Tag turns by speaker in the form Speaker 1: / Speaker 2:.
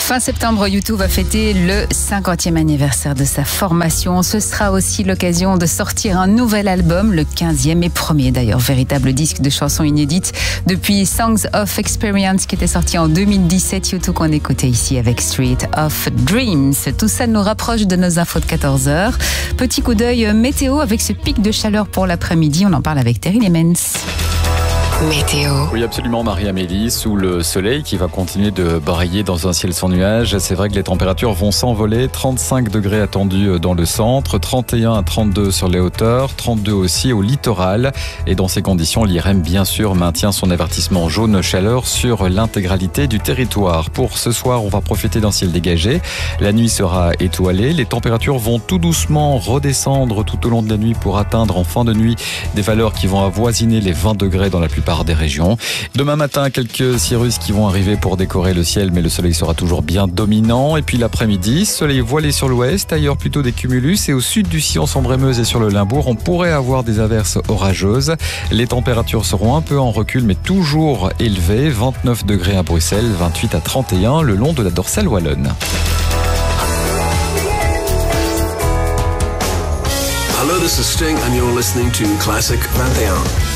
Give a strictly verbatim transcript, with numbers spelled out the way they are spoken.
Speaker 1: Fin septembre, U deux va fêter le cinquantième anniversaire de sa formation. Ce sera aussi l'occasion de sortir un nouvel album, le quinzième et premier d'ailleurs, véritable disque de chansons inédites depuis Songs of Experience qui était sorti en deux mille dix-sept. U deux qu'on écoutait ici avec Street of Dreams. Tout ça nous rapproche de nos infos de quatorze heures. Petit coup d'œil météo avec ce pic de chaleur pour l'après-midi. On en parle avec Terry Lemens.
Speaker 2: Météo.
Speaker 3: Oui, absolument, Marie-Amélie, sous le soleil qui va continuer de briller dans un ciel sans nuages. C'est vrai que les températures vont s'envoler. trente-cinq degrés attendus dans le centre, trente et un à trente-deux sur les hauteurs, trente-deux aussi au littoral. Et dans ces conditions, l'I R E M, bien sûr, maintient son avertissement jaune chaleur sur l'intégralité du territoire. Pour ce soir, on va profiter d'un ciel dégagé. La nuit sera étoilée. Les températures vont tout doucement redescendre tout au long de la nuit pour atteindre en fin de nuit des valeurs qui vont avoisiner les vingt degrés dans la plupart des régions. Demain matin, quelques cirrus qui vont arriver pour décorer le ciel, mais le soleil sera toujours bien dominant. Et puis l'après-midi, soleil voilé sur l'ouest, ailleurs plutôt des cumulus. Et au sud du sillon Sambre-et-Meuse et sur le Limbourg, on pourrait avoir des averses orageuses. Les températures seront un peu en recul, mais toujours élevées. vingt-neuf degrés à Bruxelles, vingt-huit à trente et un le long de la dorsale wallonne.
Speaker 4: Hello, this is Sting and you're listening to Classic vingt et un.